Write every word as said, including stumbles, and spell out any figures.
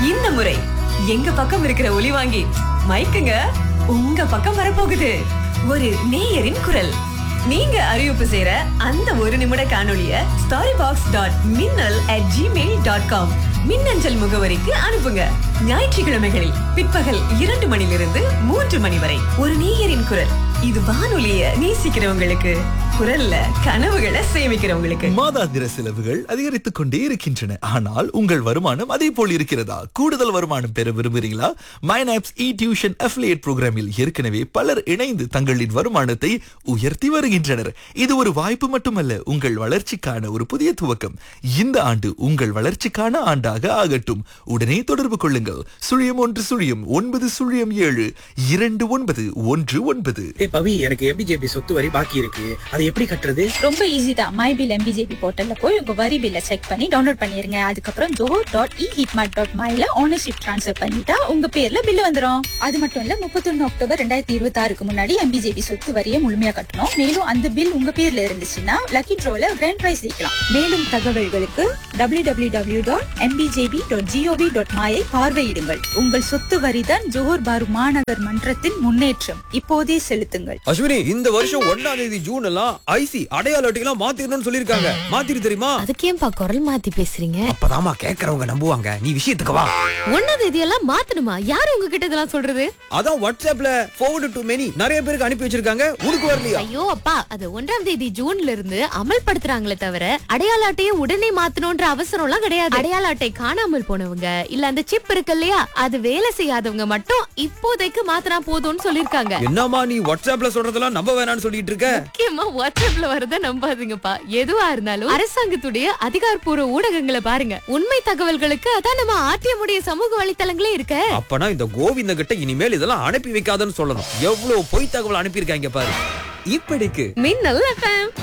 இந்த முறை எங்க பக்கம் இருக்கிற ஒலி வாங்கி மைக்குங்க உங்க பக்கம் வரப்போகுது. ஒரு நேயரின் குரல். நீங்க அறிவிப்பு செய்யற அந்த ஒரு நிமிட காணொளிய ஸ்டாரி பாக்ஸ் டாட் மின்னல் அட் ஜிமெயில் டாட் காம் மின்னஞ்சல் முகவரிக்கு அனுப்புங்க. ஞாயிற்றுக்கிழமைகளில் பிற்பகல் இரண்டு மணிலிருந்து மூன்று மணி வரை ஒரு நேயரின் குரல். இது வானொலிய நேசிக்கிறவங்களுக்கு, குரல்ல கனவுகளை சேமிக்கிறவங்களுக்கு. மாதாந்திர செலவுகள் அதிகரித்துக் கொண்டே இருக்கின்றன. ஆனால் உங்கள் வருமானம் அதே போல் இருக்கிறதா? கூடுதல் வருமானம் பெற விரும்புகிறீங்களா? மைனாப்ஸ் இ டியூஷன் அஃபிலியேட் புரோகிராமில் ஏற்கனவே பலர் இணைந்து தங்களின் வருமானத்தை உயர்த்தி வருகின்றனர். இது ஒரு வாய்ப்பு மட்டுமல்ல, உங்கள் வளர்ச்சிக்கான ஒரு புதிய துவக்கம். இந்த ஆண்டு உங்கள் வளர்ச்சிக்கான ஆண்டாக ஆகட்டும். உடனே தொடர்பு கொள்ளுங்கள். சுழியம் ஒன்று சுழியம் ஒன்பது சுழியம் ஏழு இரண்டு ஒன்பது ஒன்று ஒன்பது. பவி, எனக்கு எம்பிஜேபி சொத்து வரி பாக்கி இருக்கு, அதை எப்படி கட்டுறது? ரொம்ப ஈஸி தான். மை பில் எம்பிஜேபி போர்ட்டல்ல போய் உங்க வரி பில்ல செக் பண்ணி டவுன்லோட் பண்ணிருங்க. அதுக்கப்புறம் ஜோஹர் டாட் இ ஹிட்மார்ட் டாட் மைல ஓனர்ஷிப் ட்ரான்ஸ்ஃபர் பண்ணிட்டா உங்க பேர்ல பில் வந்துரும். அது மட்டும் இல்ல, முப்பத்தி ஒன்னு அக்டோபர் ரெண்டாயிரத்தி இருபத்தி ஆறுக்கு முன்னாடி எம்பிஜேபி சொத்து வரியை முழுமையா கட்டணும். மேலும் அந்த பில் உங்க பேர்ல இருந்துச்சுன்னா லக்கி ட்ரோல கிராண்ட் பிரைஸ் ஜெயிக்கலாம். மேலும் தகவல்களுக்கு W W W dot MPBJP dot gov dot மையை பார்வையிடுங்கள். உங்கள் சொத்து வரிதான் ஜோஹர் பாரு மாநகர் மன்றத்தின் முன்னேற்றம். இப்போதே செலுத்துங்கள். அஸ்வினி, இந்த வருஷம் ஒன்னாம் தேதி ஜூன் எல்லாம் ஐசி அடையாள அட்டையெல்லாம் மாத்திரணும்னு சொல்லிருக்காங்க. மாத்திரு தெரியுமா? அதுக்கேன்பா குரல் மாத்தி பேசுறீங்க? அப்பதாமா கேக்குறவங்க நம்புவாங்க. நீ விஷயத்துக்கு வா. ஒன்னாம் தேதி எல்லாம் மாத்தணுமா? யாரு உங்ககிட்ட இதெல்லாம் சொல்றது? அதான் வாட்ஸ்அப்ல forward to many நிறைய பேருக்கு அனுப்பி வச்சிருக்காங்க. உனக்கு வரலையா? ஐயோ அப்பா, அது ஒன்றாம் தேதி ஜூன்ல இருந்து அமல்படுத்துறாங்களே தவிர அடையாள அட்டையை உடனே மாத்தணும்ன்ற அவசரம் எல்லாம் கிடையாது. அடையாள அட்டை காணாமல் போனவங்க இல்ல அந்த சிப் இருக்கு இல்லையா, அது வேலை செய்யாதவங்க மட்டும் இப்போதைக்கு மாத்தினா போதும்னு சொல்லிருக்காங்க. என்னமா நீ வாட்ஸ்அப்ல சொல்றதெல்லாம் நம்ப வேணாம்னு சொல்லிட்டு இருக்க? முக்கியமா வாட்ஸ்அப்ல வரத நம்பாதீங்கப்பா. எதுவா இருந்தாலும் அரசாங்கத்துடைய அதிகாரப்பூர்வ ஊடகங்களை பாருங்க. உண்மை தகவல்களுக்கு அதான் நம்ம ஆர்டிஎம்முடைய சமூக வலைத்தளங்களே இருக்க. அப்பனா இந்த கோவிந்த கிட்ட இனிமேல் இதெல்லாம் அனுப்பி வைக்காதன்னு சொல்லணும். எவ்வளவு பொய் தகவல் அனுப்பி இருக்காங்க பாரு. இப்படிக்கு மின்னல் எஃப்எம்.